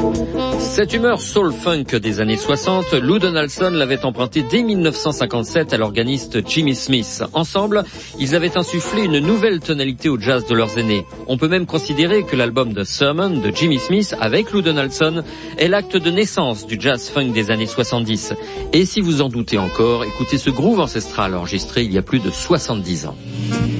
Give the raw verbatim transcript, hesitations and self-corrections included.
Cette humeur soul-funk des années soixante, Lou Donaldson l'avait empruntée dès mille neuf cent cinquante-sept à l'organiste Jimmy Smith. Ensemble, ils avaient insufflé une nouvelle tonalité au jazz de leurs aînés. On peut même considérer que l'album The Sermon de Jimmy Smith avec Lou Donaldson est l'acte de naissance du jazz-funk des années soixante-dix. Et si vous en doutez encore, écoutez ce groove ancestral enregistré il y a plus de soixante-dix ans.